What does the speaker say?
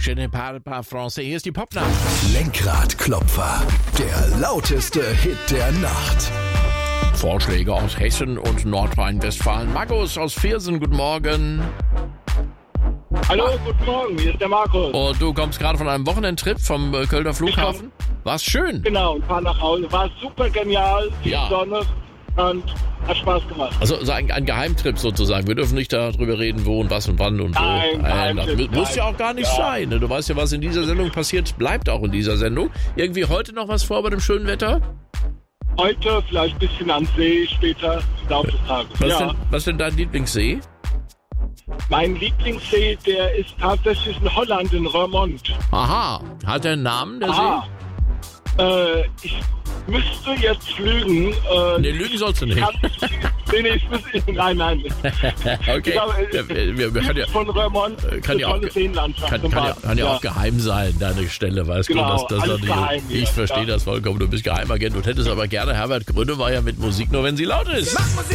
Je ne parle pas français. Hier ist die Popnacht. Lenkradklopfer, der lauteste Hit der Nacht. Vorschläge aus Hessen und Nordrhein-Westfalen. Markus aus Viersen, guten Morgen. Hallo, guten Morgen, hier ist der Markus. Und du kommst gerade von einem Wochenendtrip vom Kölner Flughafen. War's schön? Genau, und fahr nach Hause. War super genial, viel Sonne und hat Spaß gemacht. Also ein Geheimtrip sozusagen. Wir dürfen nicht darüber reden, wo und was und wann und wo. Nein, das muss ja auch gar nicht sein. Ne? Du weißt ja, was in dieser Sendung passiert, bleibt auch in dieser Sendung. Irgendwie heute noch was vor bei dem schönen Wetter? Heute vielleicht ein bisschen am See, später im Laufe des Tages. Was denn dein Lieblingssee? Mein Lieblingssee, der ist tatsächlich in Holland, in Roermond. Aha, hat der einen Namen, der See? Ich müsste jetzt lügen. Nee, lügen sollst du nicht. Nein. Okay. Wir können ja, von Roermond, kann ja auch geheim sein, deine Stelle, weißt genau, du. Das nicht, geheim, ich verstehe das vollkommen, du bist Geheimagent und hättest aber gerne Herbert Grönemeyer mit Musik, nur wenn sie laut ist. Mach Musik!